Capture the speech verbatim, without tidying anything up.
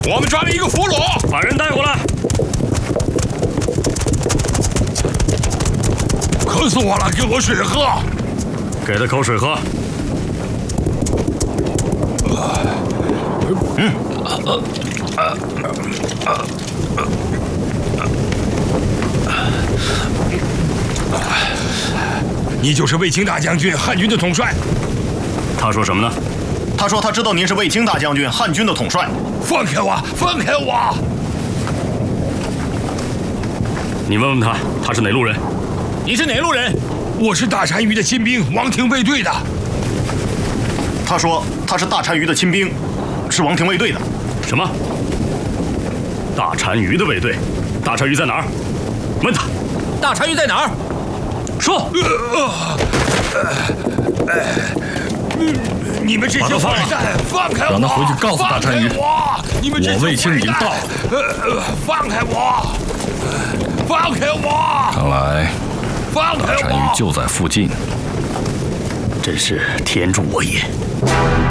我们抓了一个俘虏， 把人带过来。 渴死我了，给我水喝。 给他口水喝。嗯。 你就是卫青大将军，汉军的统帅。 他说什么呢？ 他说他知道您是卫青大将军，汉军的统帅。 放开我！放开我！ 你问问他，他是哪路人？ 你是哪路人？ 我是大单于的亲兵，王庭卫队的。 他说他是大单于的亲兵，是王庭卫队的。 什么？大单于的卫队？大单于在哪儿？问他。 大单于在哪儿？说。 你们这些坏蛋，放开我！ 让他回去告诉大单于， 我卫青已经到了。 放开我！放开我！ 看来放开我！ 大单于就在附近， 真是天助我也。